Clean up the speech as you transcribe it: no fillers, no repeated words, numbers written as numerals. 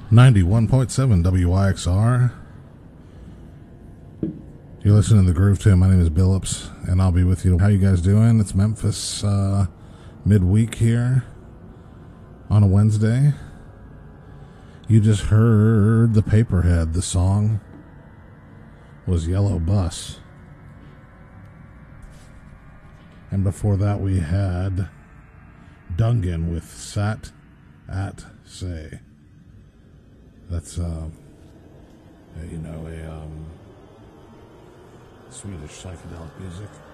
91.7 WYXR. You're listening to The Groove Tune. My name is Billups, and I'll be with you. How you guys doing? It's Memphis midweek here on a Wednesday. You just heard The Paperhead. The song was Yellow Bus. And before that we had Dungan with Sat at Say. That's Swedish psychedelic music.